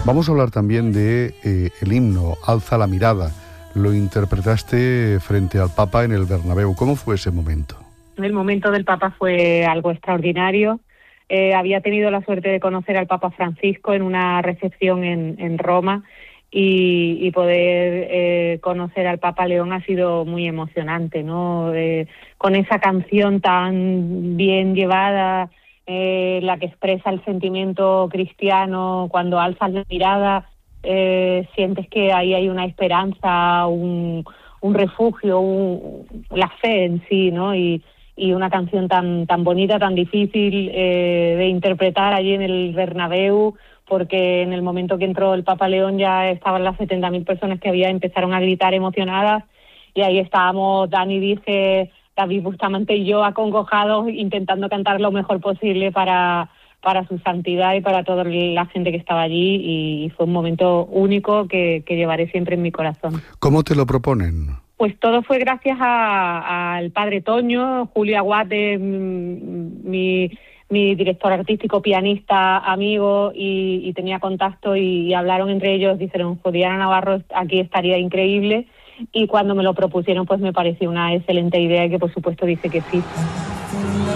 Vamos a hablar también de el himno, Alza la mirada. Lo interpretaste frente al Papa en el Bernabéu. ¿Cómo fue ese momento? El momento del Papa fue algo extraordinario. Había tenido la suerte de conocer al Papa Francisco en una recepción en Roma y poder conocer al Papa León ha sido muy emocionante, ¿no? Con esa canción tan bien llevada, la que expresa el sentimiento cristiano, cuando alzas la mirada, sientes que ahí hay una esperanza, un refugio, la fe en sí, ¿no? Y una canción tan bonita, tan difícil de interpretar allí en el Bernabéu, porque en el momento que entró el Papa León ya estaban las 70.000 personas que había, empezaron a gritar emocionadas, y ahí estábamos Dani Dice, David Bustamante y yo acongojados, intentando cantar lo mejor posible para su santidad y para toda la gente que estaba allí, y fue un momento único que llevaré siempre en mi corazón. ¿Cómo te lo proponen? Pues todo fue gracias al padre Toño, Julio Aguate, mi director artístico, pianista, amigo, y tenía contacto y hablaron entre ellos, dijeron, Diana Navarro aquí estaría increíble, y cuando me lo propusieron pues me pareció una excelente idea y que por supuesto dije que sí.